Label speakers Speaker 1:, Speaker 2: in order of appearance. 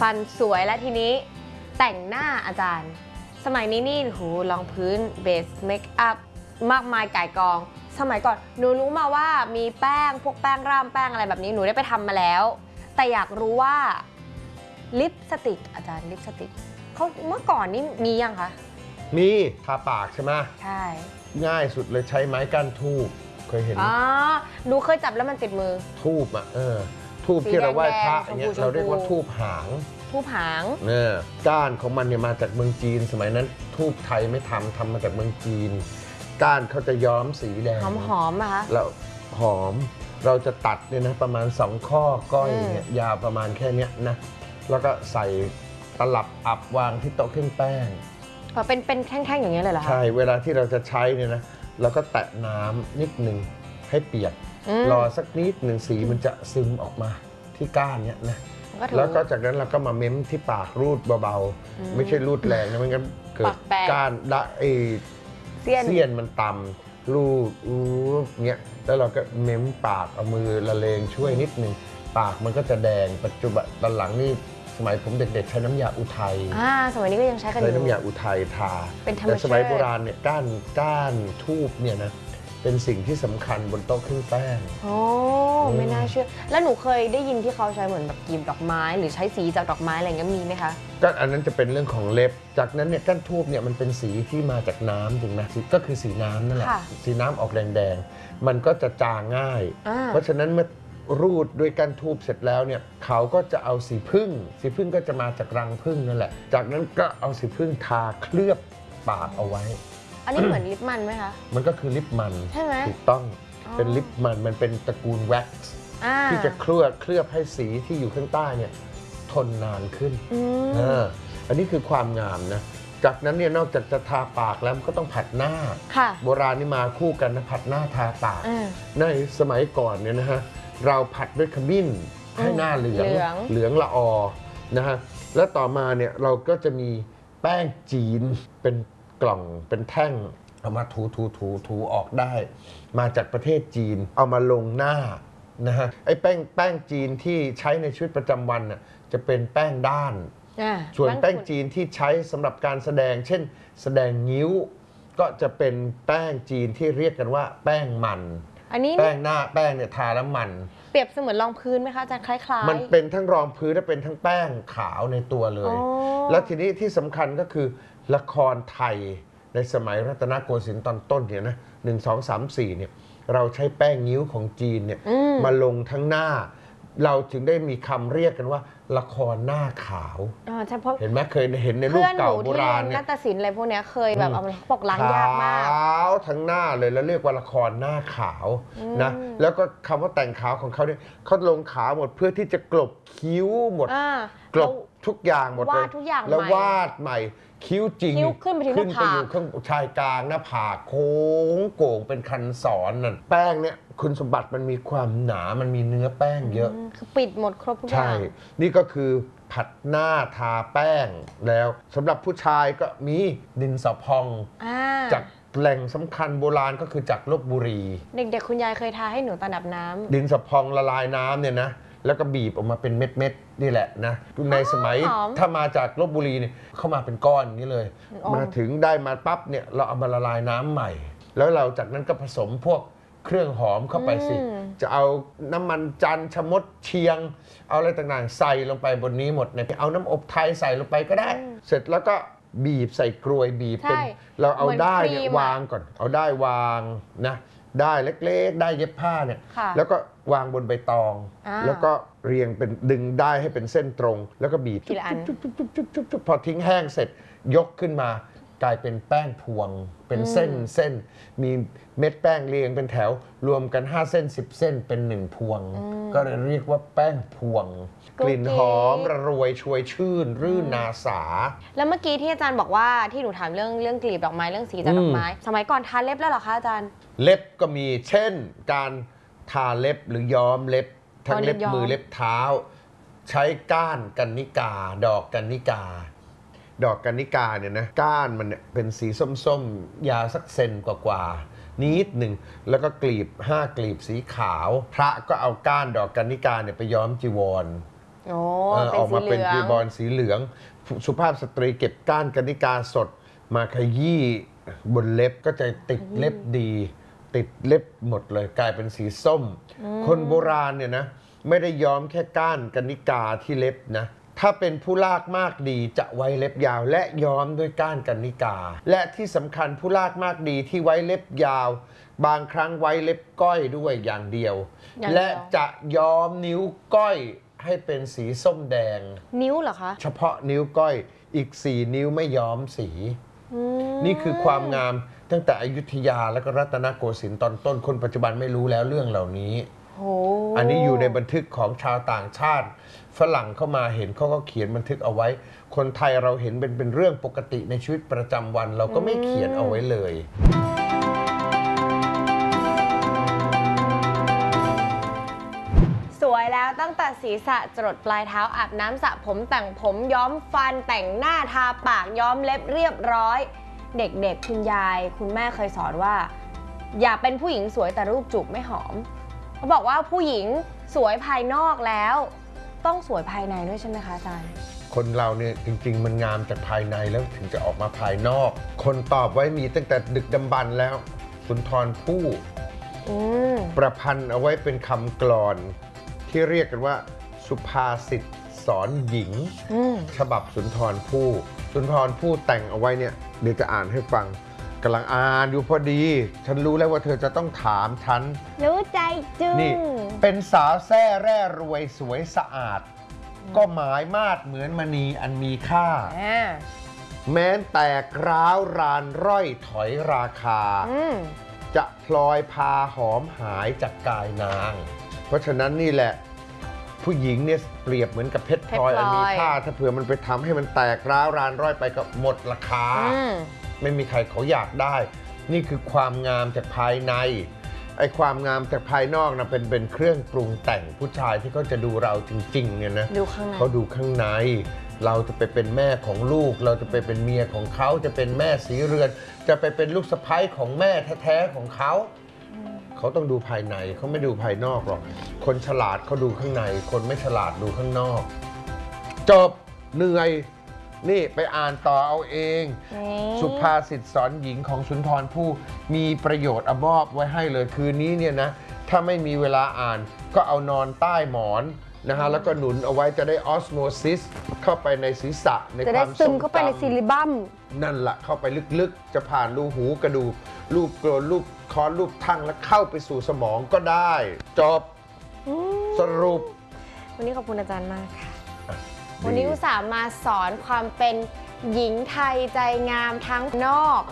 Speaker 1: ฟันสวยและทีนี้แต่งหน้าอาจารย์สมัยนี้นี่หูรองพื้นเบสเมคอัพมากมายก่ายกองสมัยก่อนหนูรู้มาว่ามีแป้งพวกแป้งร่ำแป้งอะไรแบบนี้หนูได้ไปทำมาแล้วแต่อยากรู้ว่าลิปสติกอาจารย์ลิปสติกเขาเมื่อก่อนนี่มียังคะ
Speaker 2: มีทาปากใช่ไหม
Speaker 1: ใช่
Speaker 2: ง่ายสุดเลยใช้ไม้ก้านทูบเคยเห็น
Speaker 1: อ๋อหนูเคยจับแล้วมันติดมือ
Speaker 2: ทูบอ่ะทูบที่เราไหว้พระอย่างเงี้ยเราเรียกว่าทูบหาง
Speaker 1: ทูบหาง
Speaker 2: ก้านของมันเนี่ยมาจากเมืองจีนสมัยนั้นทูบไทยไม่ทำมาจากเมืองจีนก้านเขาจะย้อมสีแดง
Speaker 1: หอมๆอะคะ
Speaker 2: แล้วหอมเราจะตัดเนี่ยนะประมาณ2ข้อก้อยเนี่ยยาวประมาณแค่นี้นะแล้วก็ใส่ตลับอับวางที่โต๊ะเครื่องแป้ง
Speaker 1: เป็นแท่งๆอย่างเงี้ยเลยเหรอคะ
Speaker 2: ใช่เวลาที่เราจะใช้เนี่ยนะเราก็แตะน้ำนิดนึงให้เปียกรอสักนิดหนึ่งสีมันจะซึมออกมาที่ก้านเนี่ยนะแล้วก็จากนั้นเราก็มาเม้มที่ปากรูดเบาๆไม่ใช่รูดแรงนะไม่งั้นเกิดก้านเสี้ยนมันต่ำรูดเงี้ยแล้วเราก็เม้มปากเอามือละเลงช่วยนิดนึงปากมันก็จะแดงปัจจุบันตอนหลังนี่สมัยผมเด็กๆใช้น้ำยาอุทัย
Speaker 1: สมัยนี้ก็ยังใช้กันอยู่
Speaker 2: ใช้น้ำยาอุทัยทาแต่สมัยโบราณเนี่ยก้านทูบเนี่ยนะเป็นสิ่งที่สำคัญบนโต๊ะเครื่องแป้ง
Speaker 1: โอ้ไม่น่าเชื่อแล้วหนูเคยได้ยินที่เขาใช้เหมือนแบบกลีบดอกไม้หรือใช้สีจากดอกไม้อะไรเงี้ยมีไหมคะ
Speaker 2: ก็อันนั้นจะเป็นเรื่องของเล็บจากนั้นเนี่ยก้านทูบเนี่ยมันเป็นสีที่มาจากน้ำจริงไหมก็คือสีน้ำนั่นแหละสีน้ำออกแดงๆมันก็จะจางง่ายเพราะฉะนั้นเมื่อรูดด้วยก้านทูบเสร็จแล้วเนี่ยเขาก็จะเอาสีผึ้งก็จะมาจากรังผึ้งนั่นแหละจากนั้นก็เอาสีผึ้งทาเคลือบปากเอาไว้
Speaker 1: อันนี้เหมือนลิปมันไหมคะ
Speaker 2: มันก็คือลิปมัน
Speaker 1: ใช่ไหม
Speaker 2: ถูกต้องเป็นลิปมันเป็นตระกูลแว็กซ์ที่จะเคลือบให้สีที่อยู่ข้างใต้เนี่ยทนนานขึ้นอันนี้คือความงามนะจากนั้นเนี่ยนอกจากจะทาปากแล้วมันก็ต้องผัดหน้าโบราณนี่มาคู่กันนะผัดหน้าทาปากในสมัยก่อนเนี่ยนะฮะเราผัดด้วยขมิ้นให้หน้าเหลืองละออนะฮะแล้วต่อมาเนี่ยเราก็จะมีแป้งจีนเป็นกล่องเป็นแท่งเอามาถูออกได้มาจากประเทศจีนเอามาลงหน้านะฮะไอ้แป้งจีนที่ใช้ในชีวิตประจำวันน่ะจะเป็นแป้งด้านส่วนแป้งจีนที่ใช้สำหรับการแสดงเช่นแสดงงิ้วก็จะเป็นแป้งจีนที่เรียกกันว่าแป้งมัน
Speaker 1: อันนี้
Speaker 2: แป้งหน้าแป้งเนี่ยทาแล้วมัน
Speaker 1: เปรียบเสมือนรองพื้นไหมคะอาจารย์คล้าย
Speaker 2: ๆมันเป็นทั้งรองพื้นและเป็นทั้งแป้งขาวในตัวเลยแล้วทีนี้ที่สำคัญก็คือละครไทยในสมัยรัตนโกสินทร์ตอนต้นเนี่ยนะ1 2 3 4เนี่ยเราใช้แป้งงิ้วของจีนเนี่ยมาลงทั้งหน้าเราถึงได้มีคำเรียกกันว่าละครหน้าขาวเห็นไหมเคยเห็นในรูปเก่าโบราณ
Speaker 1: เนี่ยนาฏศิลป์อะไรพวกนี้เคยแบบเอาปกล้างยากมาก
Speaker 2: ขาวทั้งหน้าเลยแล้วเรียกว่าละครหน้าขาวนะแล้วก็คำว่าแต่งขาวของเขาเนี่ยเขาลงขาวหมดเพื่อที่จะกลบคิ้วหมดกลบทุกอย่างหมดเลยแล้ววาดใหม่คิ้วจริง
Speaker 1: ขึ้นไปอยู่
Speaker 2: ข้างชายกลางหน้าผากโค้งโก่งเป็นคันศรนั่นแป้งเนี่ยคุณสมบัติมันมีความหนามันมีเนื้อแป้งเยอะ
Speaker 1: คือปิดหมดครบทุกอย่าง
Speaker 2: ใช่นี่ก็คือผัดหน้าทาแป้งแล้วสำหรับผู้ชายก็มีดินสอพองจากแหล่งสำคัญโบราณก็คือจากลพบุรี
Speaker 1: เด็กๆคุณยายเคยทาให้หนูตอนอาบน้ำ
Speaker 2: ดินสอพองละลายน้ำเนี่ยนะแล้วก็บีบออกมาเป็นเม็ดๆนี่แหละนะในสมัยถ้ามาจากลพบุรีเนี่ยเข้ามาเป็นก้อนนี้เลยมาถึงได้มาปั๊บเนี่ยเราเอามาละลายน้ำใหม่แล้วเราจากนั้นก็ผสมพวกเครื่องหอมเข้าไปสิจะเอาน้ำมันจันทร์ชะมดเชียงเอาอะไรต่างๆใส่ลงไปบนนี้หมดเนี่ยเอาน้ำอบไทยใส่ลงไปก็ได้เสร็จแล้วก็บีบใส่กรวยบีบเป็นเราเอาได้เนี่ยวางก่อนเอาได้วางนะได้เล็กๆได้เย็บผ้าเนี่ยแล้วก็วางบนใบตองแล้วก็เรียงเป็นดึงได้ให้เป็นเส้นตรงแล้วก็บีบจุ๊บพอทิ้งแห้งเสร็จยกขึ้นมากลายเป็นแป้งพวงเป็นเส้นมีเม็ดแป้งเรียงเป็นแถวรวมกัน5 เส้น10 เส้นเป็น1พวงก็เลยเรียกว่าแป้งพวงกลิ่นหอมระรวยชวยชื่นรื่นนาสา
Speaker 1: แล้วเมื่อกี้ที่อาจารย์บอกว่าที่หนูถามเรื่องกลีบดอกไม้เรื่องสีจากดอกไม้สมัยก่อนทาเล็บแล้วเหรอคะอาจารย์
Speaker 2: เล็บก็มีเช่นการทาเล็บหรือย้อมเล็บทั้งเล็บมือเล็บเท้าใช้ก้านกันนิกาดอกกันนิกาเนี่ยนะก้านมันเนี่ยเป็นสีส้มๆยาวสักเซนกว่านิดหนึ่งแล้วก็กลีบ5 กลีบสีขาวพระก็เอาก้านดอกกันนิกาเนี่ยไปย้อมจีวร
Speaker 1: โอ้
Speaker 2: ออกมาเป็น
Speaker 1: สี
Speaker 2: กี
Speaker 1: เหลือง
Speaker 2: บอลสีเหลือง สุภาพสตรีเก็บก้านกนิกาสดมาขยี้บนเล็บก็จะติดเล็บดี ติดเล็บหมดเลยกลายเป็นสีส้ม คนโบราณเนี่ยนะไม่ได้ย้อมแค่ก้านกนิกาที่เล็บนะถ้าเป็นผู้ลากมากดีจะไว้เล็บยาว และย้อมด้วยก้านกนิกา และที่สำคัญผู้ลากมากดีที่ไว้เล็บยาว บางครั้งไว้เล็บก้อยด้วยอย่างเดียว และจะย้อมนิ้วก้อยให้เป็นสีส้มแดง
Speaker 1: นิ้วเหรอคะ
Speaker 2: เฉพาะนิ้วก้อยอีก 4 นิ้วไม่ย้อมสี นี่คือความงามตั้งแต่อยุธยาและก็รัตนโกสินทร์ตอนต้นคนปัจจุบันไม่รู้แล้วเรื่องเหล่านี้ อันนี้อยู่ในบันทึกของชาวต่างชาติฝรั่งเข้ามาเห็นเขาก็เขียนบันทึกเอาไว้ คนไทยเราเห็นเป็นเรื่องปกติในชีวิตประจำวันเราก็ไม่เขียนเอาไว้เลย
Speaker 1: สวยแล้วตั้งแต่ศีรษะจรดปลายเท้าอาบน้ำสระผมแต่งผมย้อมฟันแต่งหน้าทาปากย้อมเล็บเรียบร้อย เด็กๆคุณยายคุณแม่เคยสอนว่า อย่าเป็นผู้หญิงสวยแต่รูปจูบไม่หอมเขาบอกว่าผู้หญิงสวยภายนอกแล้ว ต้องสวยภายในด้วยใช่ไหมคะอาจารย์
Speaker 2: คนเราเนี่ยจริงๆมันงามจากภายในแล้วถึงจะออกมาภายนอก คนตอบไว้มีตั้งแต่ดึกดำบรรพ์แล้ว สุนทรภู่ประพันธ์เอาไว้เป็นคำกลอนที่เรียกกันว่าสุภาษิตสอนหญิงฉบับสุนทรภู่สุนทรภู่แต่งเอาไว้เนี่ยเดี๋ยวจะอ่านให้ฟังกำลังอ่านอยู่พอดี ฉันรู้แล้วว่าเธอจะต้องถามฉัน
Speaker 1: รู้ใจจึง
Speaker 2: นี่เป็นสาวแซ่แร่รวยสวยสะอาด ก็หมายมาดเหมือนมณีอันมีค่า แม้นแตกร้าวรานร่อยถอยราคา จะพลอยพาหอมหายจากกายนาง เพราะฉะนั้นนี่แหละผู้หญิงเนี่ยเปรียบเหมือนกับเพชรพลอยอันมีค่า ถ้าเผื่อมันไปทำให้มันแตกร้าวรานร่อยไปก็หมดราคา ไม่มีใครเขาอยากได้ นี่คือความงามจากภายในไอ้ความงามจากภายนอกนะเป็นเครื่องปรุงแต่งผู้ชายที่เขาจะดูเราจริงๆเนี่ยนะ
Speaker 1: ดูข้างใน
Speaker 2: เขาดูข้างใน เราจะไปเป็นแม่ของลูก เราจะไปเป็นเมียของเขาจะเป็นแม่สีเรือน จะไปเป็นลูกสะใภ้ของแม่แท้ๆของเขาเขาต้องดูภายในเขาไม่ดูภายนอกหรอกคนฉลาดเขาดูข้างใน คนไม่ฉลาดดูข้างนอก จบเหนื่อยนี่ไปอ่านต่อเอาเอง สุภาษิตสอนหญิงของสุนทรภู่มีประโยชน์มอบไว้ให้เลยคืนนี้เนี่ยนะถ้าไม่มีเวลาอ่านก็เอานอนใต้หมอนนะฮะแล้วก็หนุนเอาไว้จะได้ออสโมซิสเข้าไปในศีรษะใน
Speaker 1: จะ
Speaker 2: ค
Speaker 1: ได้
Speaker 2: วาม
Speaker 1: ซึ
Speaker 2: ทร
Speaker 1: ม
Speaker 2: ง
Speaker 1: เข้าไปใน
Speaker 2: จำ
Speaker 1: ซิลิบัม
Speaker 2: นั่นแหละเข้าไปลึกๆ จะผ่านรูหูกระดูกรูปโกรนรูปคอนรูปทั่งแล้วเข้าไปสู่สมองก็ได้ จบสรุป
Speaker 1: วันนี้ขอบคุณอาจารย์มากค่ะ
Speaker 2: ดี
Speaker 1: วันนี้อุตส่าห์มาสอนความเป็นหญิงไทยใจงามทั้งนอก